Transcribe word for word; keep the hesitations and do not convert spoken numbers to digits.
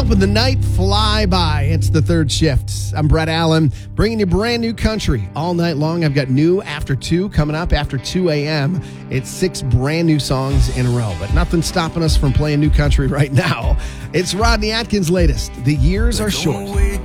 helping the night fly by. It's the third shift. I'm Brett Allen, bringing you brand new country all night long. I've got new after two coming up after two a.m. It's six brand new songs in a row, but nothing's stopping us from playing new country right now. It's Rodney Atkins' latest. The years are short.